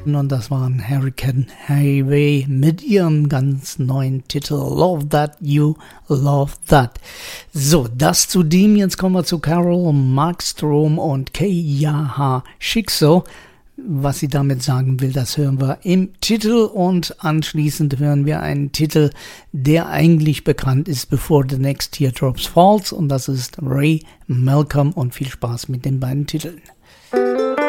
Und das waren Hurricane Highway mit ihrem ganz neuen Titel Love That You Love That. So, das zu dem. Jetzt kommen wir zu Carol Markstrom und Keiyaha Shikso. Was sie damit sagen will, das hören wir im Titel und anschließend hören wir einen Titel, der eigentlich bekannt ist, Before the Next Teardrops Falls, und das ist Ray Malcolm, und viel Spaß mit den beiden Titeln.